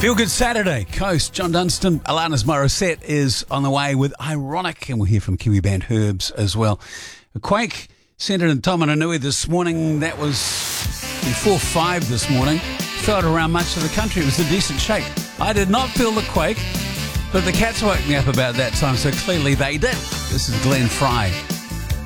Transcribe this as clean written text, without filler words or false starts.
Feel Good Saturday, Coast, John Dunstan, Alanis Morissette is on the way with Ironic, and we'll hear from Kiwi band Herbs as well. A quake centred in Tomananui this morning. That was before 5 this morning. Felt around much of the country. It was a decent shake. I did not feel the quake, but the cats woke me up about that time, so clearly they did. This is Glenn Fry